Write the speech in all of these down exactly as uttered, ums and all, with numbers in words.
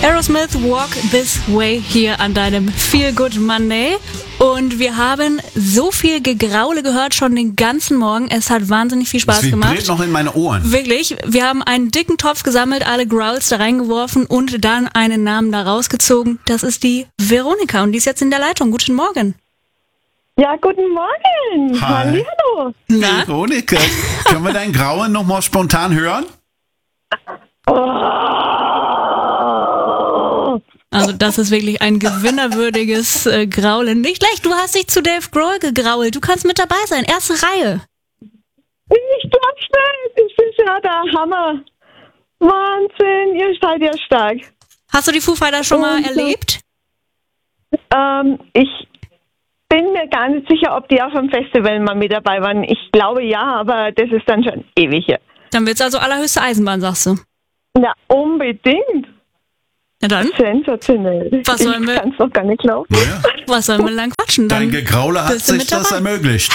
Aerosmith, Walk This Way hier an deinem Feel Good Monday. Und wir haben so viel Gegraule gehört schon den ganzen Morgen. Es hat wahnsinnig viel Spaß das gemacht. vibriert noch in meine Ohren. Wirklich. Wir haben einen dicken Topf gesammelt, alle Growls da reingeworfen und dann einen Namen da rausgezogen. Das ist die Veronika und die ist jetzt in der Leitung. Guten Morgen. Ja, guten Morgen. Hi. Hallo. Na? Veronika, können wir dein Grauen noch mal spontan hören? Also das ist wirklich ein gewinnerwürdiges äh, Graulen. Nicht schlecht, du hast dich zu Dave Grohl gegrault. Du kannst mit dabei sein. Erste Reihe. Ich glaub's nicht. Das ist ja der Hammer. Wahnsinn, ihr seid ja stark. Hast du die Foo Fighters schon mal erlebt? Ähm, ich bin mir gar nicht sicher, ob die auf dem Festival mal mit dabei waren. Ich glaube ja, aber das ist dann schon ewig hier. Dann wird's also allerhöchste Eisenbahn, sagst du. Ja, unbedingt. Ja dann, Sensationell. Was sollen wir- Ich kann's doch gar nicht glauben. Ja. was sollen wir lang quatschen? Dein Dann Gegrauler hat bist du sich mit das dabei. ermöglicht.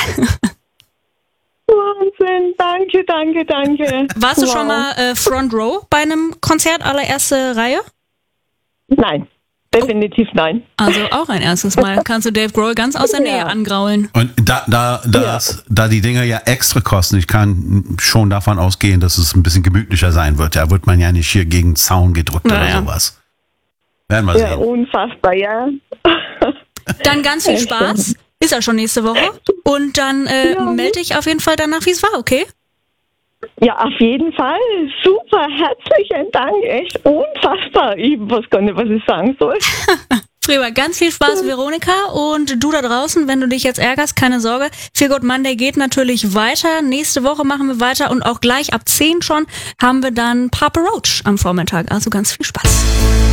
Wahnsinn, danke, danke, danke. Warst du Wow. schon mal äh, Front Row bei einem Konzert, allererste Reihe? Nein, definitiv nein. Also auch ein erstes Mal. Kannst du Dave Grohl ganz aus der Nähe Ja. angraulen. Und da, da, das, da die Dinger ja extra kosten, ich kann schon davon ausgehen, dass es ein bisschen gemütlicher sein wird. Da wird man ja nicht hier gegen den Zaun gedrückt Naja. oder sowas. Werden wir Ja, sehen. unfassbar, ja. Dann ganz viel Echt, Spaß. Ist ja schon nächste Woche. Und dann äh, Ja. melde dich auf jeden Fall danach, wie es war, okay? Ja, auf jeden Fall. Super, herzlichen Dank. Echt unfassbar. Ich weiß gar nicht, was ich sagen soll. Prima, ganz viel Spaß, Veronika. Und du da draußen, wenn du dich jetzt ärgerst, keine Sorge. Feel Good Monday geht natürlich weiter. Nächste Woche machen wir weiter und auch gleich ab zehn schon haben wir dann Papa Roach am Vormittag. Also ganz viel Spaß.